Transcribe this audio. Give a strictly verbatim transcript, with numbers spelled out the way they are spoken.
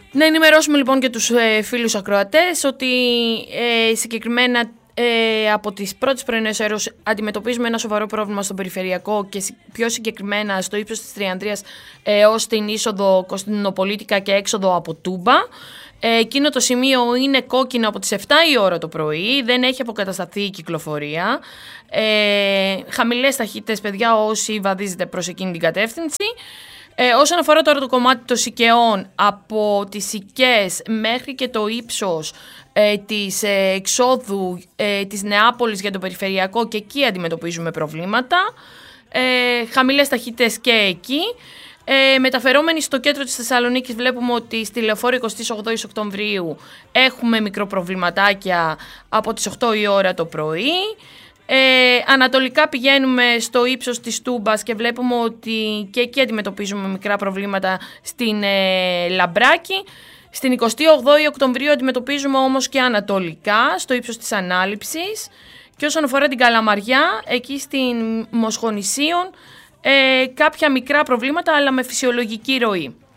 Να ενημερώσουμε λοιπόν και τους ε, φίλους ακροατές ότι ε, συγκεκριμένα ε, από τις πρώτες πρωινές ώρες αντιμετωπίζουμε ένα σοβαρό πρόβλημα στον περιφερειακό και πιο συγκεκριμένα στο ύψος της Τριανδρίας ε, ως την είσοδο Κωνσταντινοπολίτικα και έξοδο από Τούμπα. Ε, εκείνο το σημείο είναι κόκκινο από τις επτά η ώρα το πρωί, δεν έχει αποκατασταθεί η κυκλοφορία. Ε, χαμηλές ταχύτητες, παιδιά, όσοι βαδίζετε προς εκείνη την κατεύθυνση. Ε, όσον αφορά τώρα το κομμάτι των Σικαιών, από τις Σικές μέχρι και το ύψος ε, της ε, εξόδου ε, της Νεάπολης για το περιφερειακό, και εκεί αντιμετωπίζουμε προβλήματα. Ε, χαμηλές ταχύτητες και εκεί. Ε, μεταφερόμενοι στο κέντρο της Θεσσαλονίκης, βλέπουμε ότι στη Λεωφόρο εικοστή όγδοη Οκτωβρίου έχουμε μικροπροβληματάκια από τις οκτώ η ώρα το πρωί. Ε, ανατολικά πηγαίνουμε στο ύψος της Τούμπας και βλέπουμε ότι και εκεί αντιμετωπίζουμε μικρά προβλήματα στην ε, Λαμπράκη. Στην εικοστή όγδοη Οκτωβρίου αντιμετωπίζουμε όμως και ανατολικά στο ύψος της Ανάληψης. Και όσον αφορά την Καλαμαριά, εκεί στην Μοσχονησίων, ε, κάποια μικρά προβλήματα αλλά με φυσιολογική ροή.